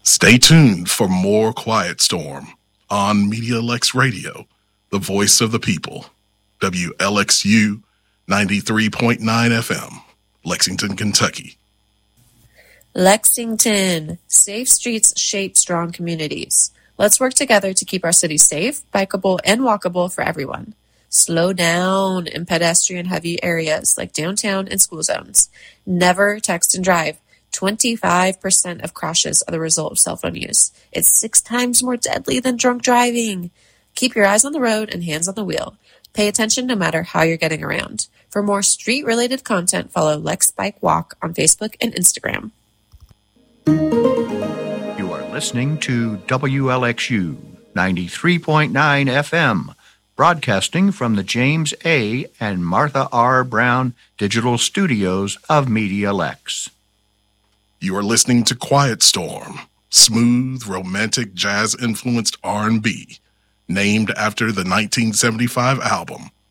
Stay tuned for more Quiet Storm on Media Lex Radio, the voice of the people. WLXU 93.9 FM, Lexington, Kentucky. Lexington. Safe streets shape strong communities. Let's work together to keep our city safe, bikeable, and walkable for everyone. Slow down in pedestrian-heavy areas like downtown and school zones. Never text and drive. 25% of crashes are the result of cell phone use. It's 6 times more deadly than drunk driving. Keep your eyes on the road and hands on the wheel. Pay attention no matter how you're getting around. For more street-related content, follow Lex Bike Walk on Facebook and Instagram. You are listening to WLXU 93.9 FM, broadcasting from the James A. and Martha R. Brown Digital Studios of Media Lex. You are listening to Quiet Storm, smooth, romantic, jazz-influenced R&B, named after the 1975 album